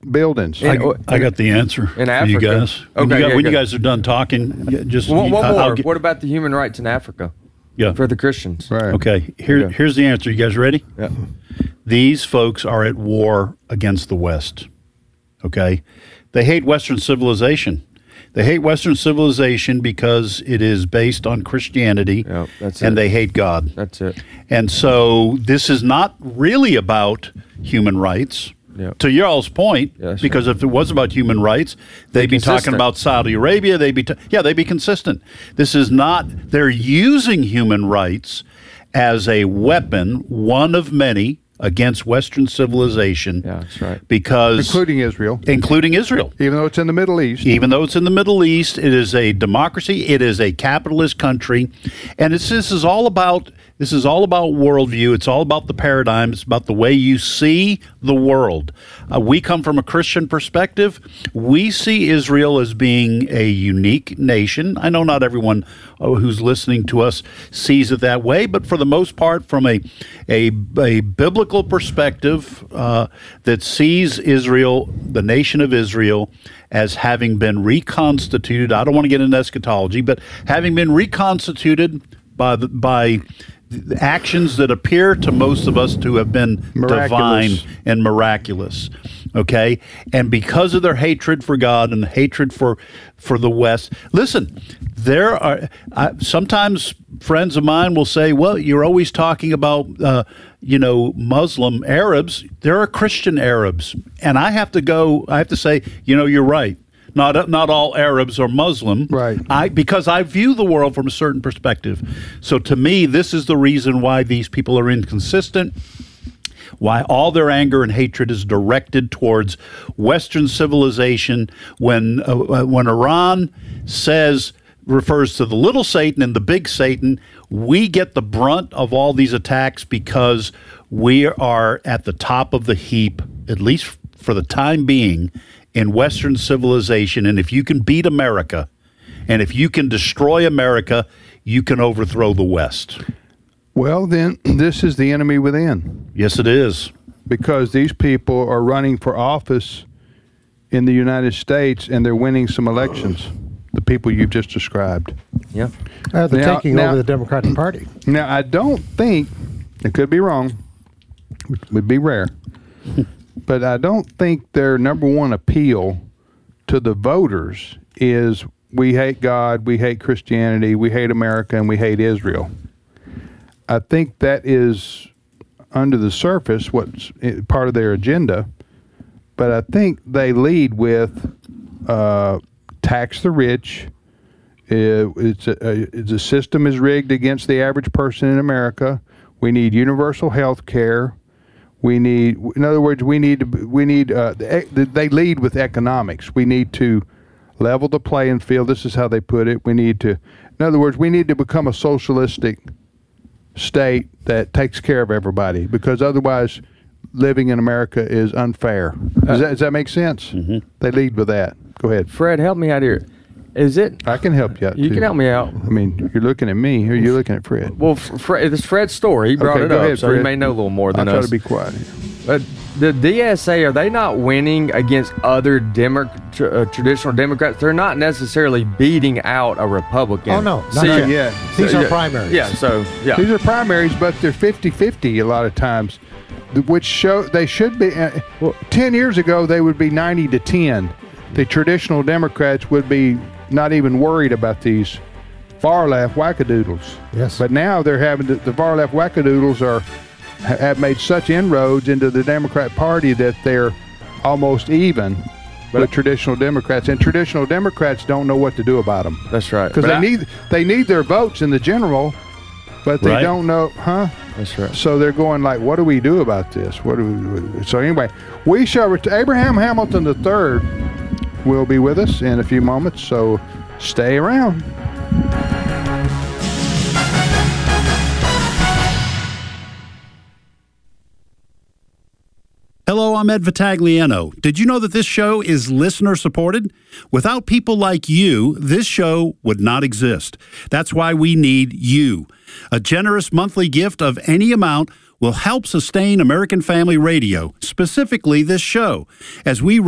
buildings. I got the answer in for Africa. you guys. When you guys are done talking, just one more. What about the human rights in Africa? Yeah, for the Christians. Right. Okay. Here's the answer. You guys ready? Yeah. These folks are at war against the West. Okay, they hate Western civilization. They hate Western civilization because it is based on Christianity, they hate God. That's it. And so this is not really about human rights. Yep. To y'all's point, because if it was about human rights, they'd be talking about Saudi Arabia. They'd be consistent. This is not. They're using human rights as a weapon, one of many, against Western civilization. Yeah, that's right. Because including Israel, even though it's in the Middle East. Even though it's in the Middle East, it is a democracy. It is a capitalist country, and this is all about worldview. It's all about the paradigm. It's about the way you see the world. We come from a Christian perspective. We see Israel as being a unique nation. I know not everyone who's listening to us sees it that way, but for the most part, from a biblical perspective that sees Israel, the nation of Israel, as having been reconstituted. I don't want to get into eschatology, but having been reconstituted by actions that appear to most of us to have been divine and miraculous, okay? And because of their hatred for God and the hatred for the West, listen, there are sometimes friends of mine will say, well, you're always talking about, Muslim Arabs. There are Christian Arabs. And I have to say, you're right. Not all Arabs are Muslim, right? Because I view the world from a certain perspective. So to me, this is the reason why these people are inconsistent, why all their anger and hatred is directed towards Western civilization. When Iran refers to the little Satan and the big Satan, we get the brunt of all these attacks because we are at the top of the heap, at least for the time being, in Western civilization. And if you can beat America, and if you can destroy America, you can overthrow the West. Well, then this is the enemy within. Yes, it is. Because these people are running for office in the United States, and they're winning some elections, the people you've just described. Yeah. They're taking over the Democratic Party. Now, I don't think, it could be wrong, would be rare, but I don't think their number one appeal to the voters is we hate God, we hate Christianity, we hate America, and we hate Israel. I think that is under the surface what's part of their agenda, but I think they lead with tax the rich. The system is rigged against the average person in America. We need universal health care. We need, in other words, they lead with economics. We need to level the playing field. This is how they put it. In other words, we need to become a socialistic state that takes care of everybody, because otherwise living in America is unfair. Does that make sense? Mm-hmm. They lead with that. Go ahead. Fred, help me out here. I can help you out, You too. can help me out. I mean, you're looking at me, or you're looking at Fred. Well, Fred, it's Fred's story. He brought it up, ahead, so Fred. he may know a little more than us. I'll try to be quiet. But the DSA, are they not winning against other traditional Democrats? They're not necessarily beating out a Republican. Oh, no, not yet. These are primaries. Yeah, These are primaries, but they're 50-50 a lot of times, which show they should be. 10 years ago, they would be 90-10. The traditional Democrats would be not even worried about these far-left wackadoodles. Yes. But now they're having the far-left wackadoodles have made such inroads into the Democrat Party that they're almost even with traditional Democrats, and traditional Democrats don't know what to do about them. That's right. Because they need their votes in the general, but they don't know, That's right. So they're going like, what do we do about this? So anyway, we shall Abraham Hamilton III will be with us in a few moments, so stay around. Hello, I'm Ed Vitagliano. Did you know that this show is listener-supported? Without people like you, this show would not exist. That's why we need you. A generous monthly gift of any amount will help sustain American Family Radio, specifically this show, as we